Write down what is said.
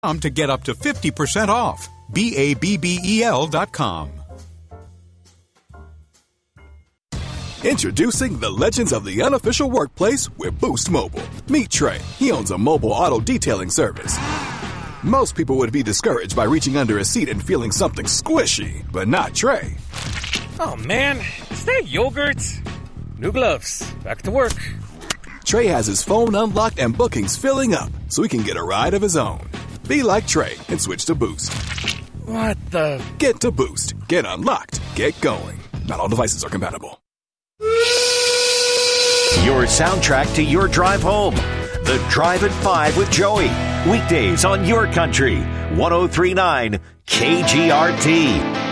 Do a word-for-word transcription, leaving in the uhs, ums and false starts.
to get up to fifty percent off. B A B B E L dot com. Introducing the legends of the unofficial workplace with Boost Mobile. Meet Trey. He owns a mobile auto detailing service. Most people would be discouraged by reaching under a seat and feeling something squishy, but not Trey. Oh man, is that yogurt? New gloves. Back to work. Trey has his phone unlocked and bookings filling up, so he can get a ride of his own. Be like Trey and switch to Boost. What the? Get to Boost. Get unlocked. Get going. Not all devices are compatible. Your soundtrack to your drive home. The Drive at five with Joey. Weekdays on Your Country. ten thirty-nine K G R T.